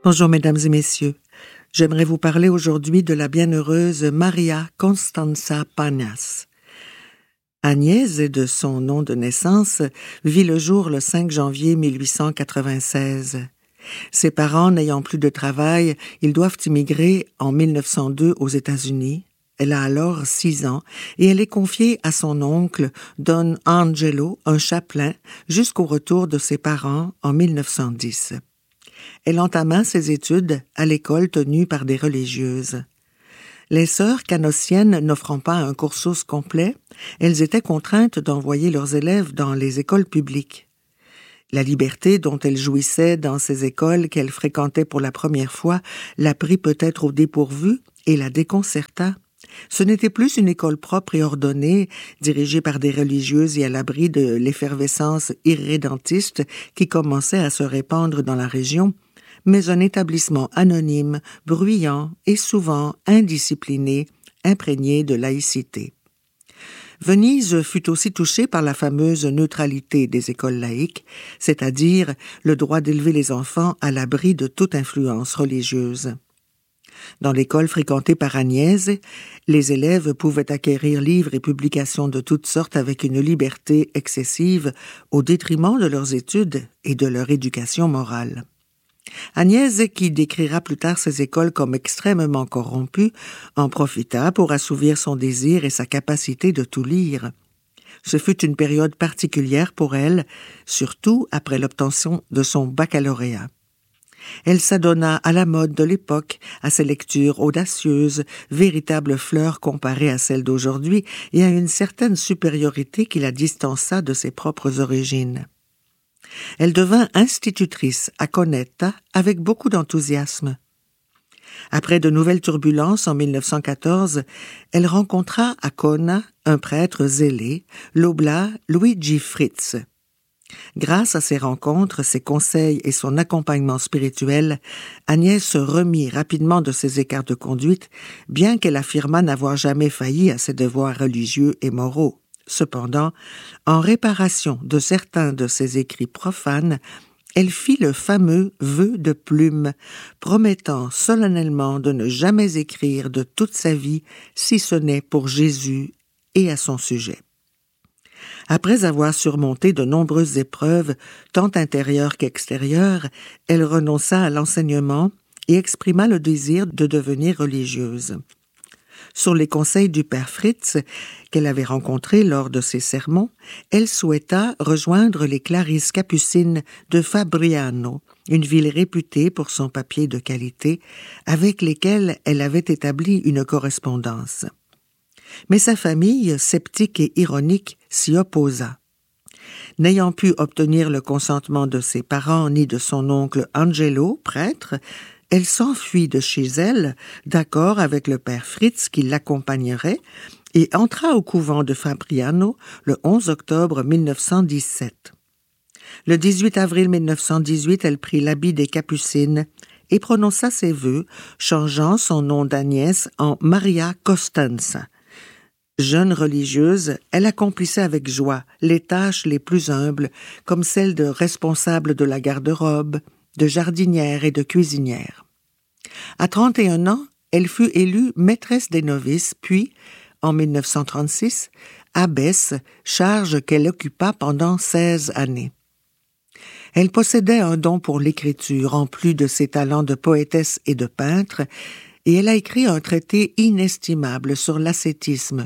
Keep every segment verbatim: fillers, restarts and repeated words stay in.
Bonjour mesdames et messieurs. J'aimerais vous parler aujourd'hui de la bienheureuse Maria Constanța Panas. Agnès, de son nom de naissance, vit le jour le cinq janvier mille huit cent quatre-vingt-seize. Ses parents n'ayant plus de travail, ils doivent immigrer en mille neuf cent deux aux États-Unis. Elle a alors six ans et elle est confiée à son oncle Don Angelo, un chapelain, jusqu'au retour de ses parents en mille neuf cent dix. Elle entama ses études à l'école tenue par des religieuses. Les sœurs canossiennes n'offrant pas un cursus complet, elles étaient contraintes d'envoyer leurs élèves dans les écoles publiques. La liberté dont elles jouissaient dans ces écoles qu'elles fréquentaient pour la première fois la prit peut-être au dépourvu et la déconcerta. Ce n'était plus une école propre et ordonnée, dirigée par des religieuses et à l'abri de l'effervescence irrédentiste qui commençait à se répandre dans la région, mais un établissement anonyme, bruyant et souvent indiscipliné, imprégné de laïcité. Venise fut aussi touchée par la fameuse neutralité des écoles laïques, c'est-à-dire le droit d'élever les enfants à l'abri de toute influence religieuse. Dans l'école fréquentée par Agnès, les élèves pouvaient acquérir livres et publications de toutes sortes avec une liberté excessive au détriment de leurs études et de leur éducation morale. Agnès, qui décrira plus tard ces écoles comme extrêmement corrompues, en profita pour assouvir son désir et sa capacité de tout lire. Ce fut une période particulière pour elle, surtout après l'obtention de son baccalauréat. Elle s'adonna à la mode de l'époque, à ses lectures audacieuses, véritables fleurs comparées à celles d'aujourd'hui, et à une certaine supériorité qui la distança de ses propres origines. Elle devint institutrice à Conetta avec beaucoup d'enthousiasme. Après de nouvelles turbulences en mille neuf cent quatorze, elle rencontra à Cona un prêtre zélé, l'oblat Luigi Fritz. Grâce à ces rencontres, ses conseils et son accompagnement spirituel, Agnès se remit rapidement de ses écarts de conduite, bien qu'elle affirmât n'avoir jamais failli à ses devoirs religieux et moraux. Cependant, en réparation de certains de ses écrits profanes, elle fit le fameux vœu de plume, promettant solennellement de ne jamais écrire de toute sa vie, si ce n'est pour Jésus et à son sujet. Après avoir surmonté de nombreuses épreuves, tant intérieures qu'extérieures, elle renonça à l'enseignement et exprima le désir de devenir religieuse. Sur les conseils du père Fritz, qu'elle avait rencontré lors de ses sermons, elle souhaita rejoindre les Clarisses capucines de Fabriano, une ville réputée pour son papier de qualité, avec lesquelles elle avait établi une correspondance. Mais sa famille, sceptique et ironique, s'y opposa. N'ayant pu obtenir le consentement de ses parents ni de son oncle Angelo, prêtre, elle s'enfuit de chez elle, d'accord avec le père Fritz qui l'accompagnerait, et entra au couvent de Fabriano le onze octobre mille neuf cent dix-sept. Le dix-huit avril mille neuf cent dix-huit, elle prit l'habit des Capucines et prononça ses vœux, changeant son nom d'Agnès en Maria Constanța. Jeune religieuse, elle accomplissait avec joie les tâches les plus humbles, comme celles de responsable de la garde-robe, de jardinière et de cuisinière. À trente et un ans, elle fut élue maîtresse des novices, puis, en mille neuf cent trente-six, abbesse, charge qu'elle occupa pendant seize années. Elle possédait un don pour l'écriture, en plus de ses talents de poétesse et de peintre, et elle a écrit un traité inestimable sur l'ascétisme,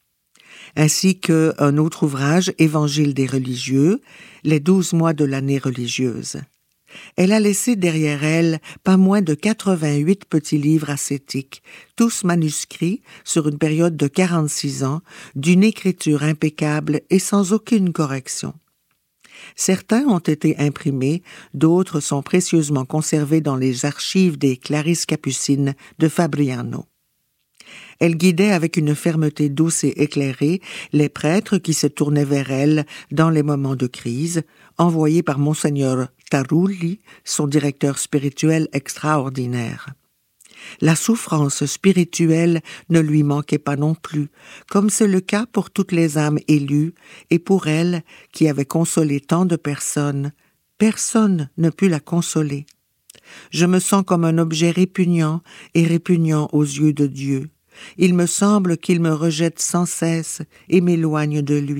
ainsi qu'un autre ouvrage, Évangile des religieux, les douze mois de l'année religieuse. Elle a laissé derrière elle pas moins de quatre-vingt-huit petits livres ascétiques, tous manuscrits sur une période de quarante-six ans, d'une écriture impeccable et sans aucune correction. Certains ont été imprimés, d'autres sont précieusement conservés dans les archives des Clarisses capucines de Fabriano. Elle guidait avec une fermeté douce et éclairée les prêtres qui se tournaient vers elle dans les moments de crise, envoyés par Monseigneur Tarulli, son directeur spirituel extraordinaire. La souffrance spirituelle ne lui manquait pas non plus, comme c'est le cas pour toutes les âmes élues, et pour elle, qui avait consolé tant de personnes, personne ne put la consoler. Je me sens comme un objet répugnant et répugnant aux yeux de Dieu. Il me semble qu'il me rejette sans cesse et m'éloigne de lui. »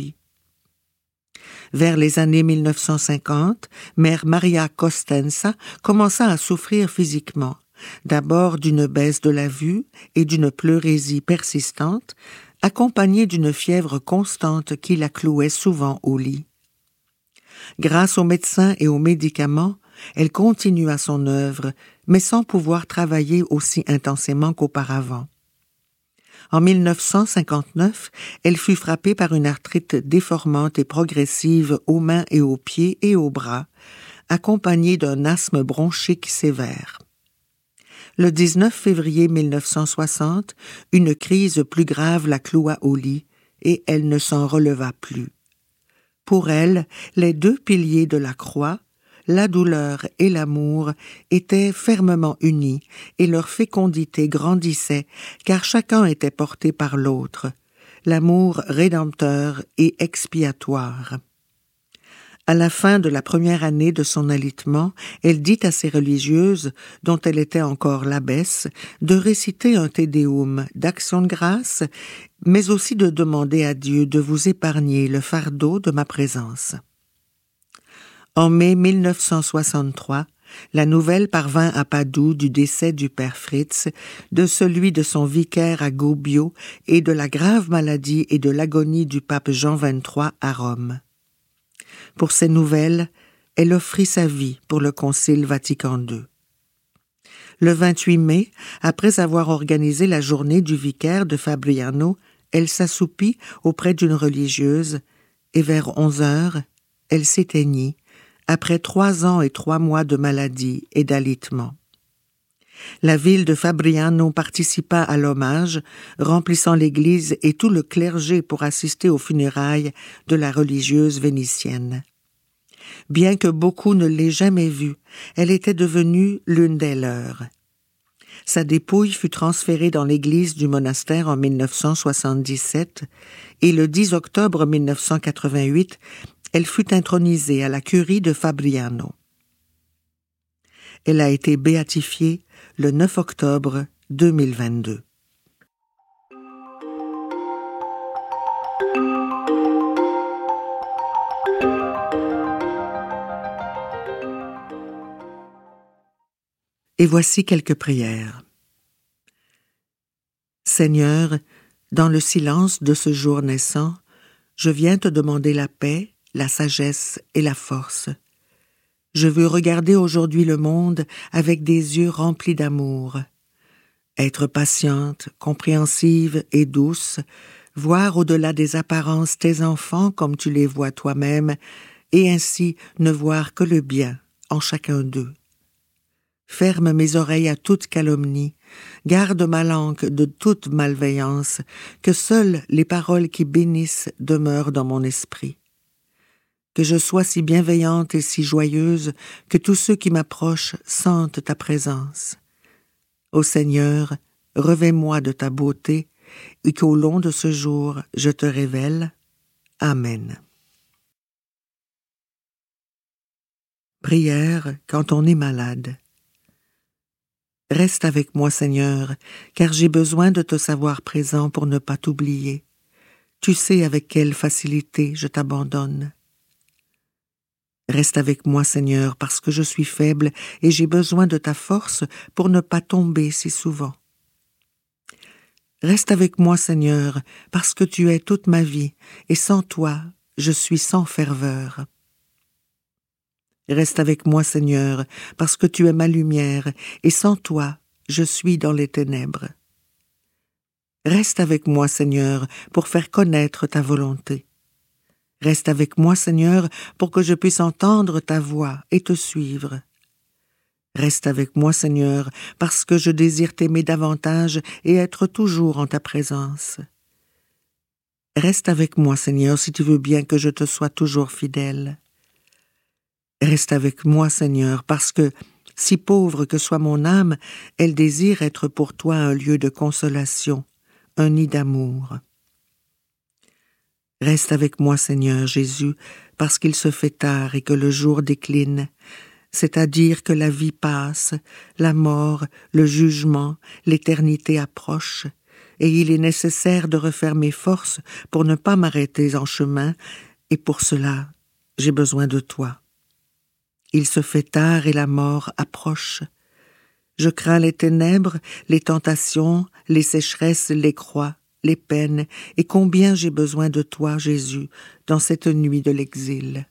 Vers les années mille neuf cent cinquante, mère Maria Costanza commença à souffrir physiquement, d'abord d'une baisse de la vue et d'une pleurésie persistante, accompagnée d'une fièvre constante qui la clouait souvent au lit. Grâce aux médecins et aux médicaments, elle continua son œuvre, mais sans pouvoir travailler aussi intensément qu'auparavant. En mille neuf cent cinquante-neuf, elle fut frappée par une arthrite déformante et progressive aux mains et aux pieds et aux bras, accompagnée d'un asthme bronchique sévère. Le dix-neuf février mille neuf cent soixante, une crise plus grave la cloua au lit et elle ne s'en releva plus. Pour elle, les deux piliers de la croix, la douleur et l'amour, étaient fermement unis et leur fécondité grandissait car chacun était porté par l'autre, l'amour rédempteur et expiatoire. À la fin de la première année de son alitement, elle dit à ses religieuses, dont elle était encore l'abbesse, de réciter un Te Deum d'action de grâce, mais aussi de demander à Dieu de vous épargner le fardeau de ma présence. En mai mille neuf cent soixante-trois, la nouvelle parvint à Padoue du décès du père Fritz, de celui de son vicaire à Gubbio et de la grave maladie et de l'agonie du pape Jean vingt-trois à Rome. Pour ces nouvelles, elle offrit sa vie pour le Concile Vatican deux. Le vingt-huit mai, après avoir organisé la journée du vicaire de Fabriano, elle s'assoupit auprès d'une religieuse et vers onze heures, elle s'éteignit, après trois ans et trois mois de maladie et d'alitement. La ville de Fabriano participa à l'hommage, remplissant l'église et tout le clergé pour assister aux funérailles de la religieuse vénitienne. Bien que beaucoup ne l'aient jamais vue, elle était devenue l'une des leurs. Sa dépouille fut transférée dans l'église du monastère en mille neuf cent soixante-dix-sept et le dix octobre mille neuf cent quatre-vingt-huit, elle fut intronisée à la curie de Fabriano. Elle a été béatifiée le neuf octobre deux mille vingt-deux. Et voici quelques prières. Seigneur, dans le silence de ce jour naissant, je viens te demander la paix, la sagesse et la force. Je veux regarder aujourd'hui le monde avec des yeux remplis d'amour. Être patiente, compréhensive et douce, voir au-delà des apparences tes enfants comme tu les vois toi-même, et ainsi ne voir que le bien en chacun d'eux. Ferme mes oreilles à toute calomnie, garde ma langue de toute malveillance, que seules les paroles qui bénissent demeurent dans mon esprit. Que je sois si bienveillante et si joyeuse que tous ceux qui m'approchent sentent ta présence. Ô Seigneur, revêt-moi de ta beauté et qu'au long de ce jour je te révèle. Amen. Prière quand on est malade. Reste avec moi, Seigneur, car j'ai besoin de te savoir présent pour ne pas t'oublier. Tu sais avec quelle facilité je t'abandonne. Reste avec moi, Seigneur, parce que je suis faible et j'ai besoin de ta force pour ne pas tomber si souvent. Reste avec moi, Seigneur, parce que tu es toute ma vie, et sans toi, je suis sans ferveur. Reste avec moi, Seigneur, parce que tu es ma lumière, et sans toi, je suis dans les ténèbres. Reste avec moi, Seigneur, pour faire connaître ta volonté. Reste avec moi, Seigneur, pour que je puisse entendre ta voix et te suivre. Reste avec moi, Seigneur, parce que je désire t'aimer davantage et être toujours en ta présence. Reste avec moi, Seigneur, si tu veux bien que je te sois toujours fidèle. Reste avec moi, Seigneur, parce que, si pauvre que soit mon âme, elle désire être pour toi un lieu de consolation, un nid d'amour. Reste avec moi, Seigneur Jésus, parce qu'il se fait tard et que le jour décline. c'est-à-dire que la vie passe, la mort, le jugement, l'éternité approche, et il est nécessaire de refaire mes forces pour ne pas m'arrêter en chemin, et pour cela, j'ai besoin de toi. Il se fait tard et la mort approche. Je crains les ténèbres, les tentations, les sécheresses, les croix, les peines, et combien j'ai besoin de toi, Jésus, dans cette nuit de l'exil.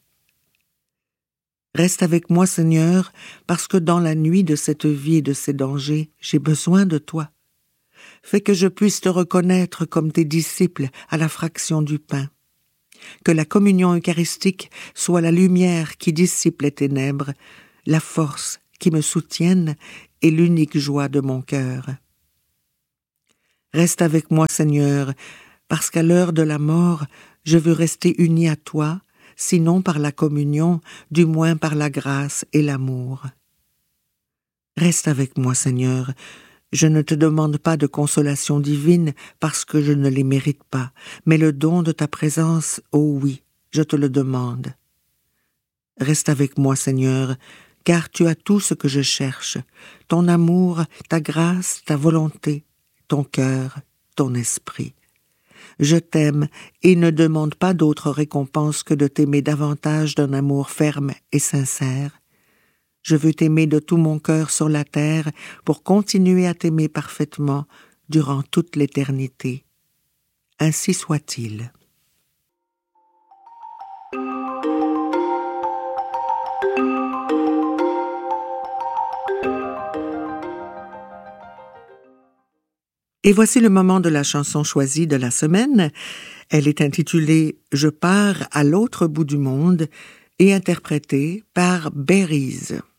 Reste avec moi, Seigneur, parce que dans la nuit de cette vie et de ces dangers, j'ai besoin de toi. Fais que je puisse te reconnaître comme tes disciples à la fraction du pain. Que la communion eucharistique soit la lumière qui dissipe les ténèbres, la force qui me soutienne et l'unique joie de mon cœur. Reste avec moi, Seigneur, parce qu'à l'heure de la mort, je veux rester uni à toi, sinon par la communion, du moins par la grâce et l'amour. Reste avec moi, Seigneur. Je ne te demande pas de consolation divine parce que je ne les mérite pas, mais le don de ta présence, oh oui, je te le demande. Reste avec moi, Seigneur, car tu as tout ce que je cherche, ton amour, ta grâce, ta volonté, ton cœur, ton esprit. Je t'aime et ne demande pas d'autre récompense que de t'aimer davantage d'un amour ferme et sincère. Je veux t'aimer de tout mon cœur sur la terre pour continuer à t'aimer parfaitement durant toute l'éternité. Ainsi soit-il. Et voici le moment de la chanson choisie de la semaine. Elle est intitulée « Je pars à l'autre bout du monde » et interprétée par Berryz.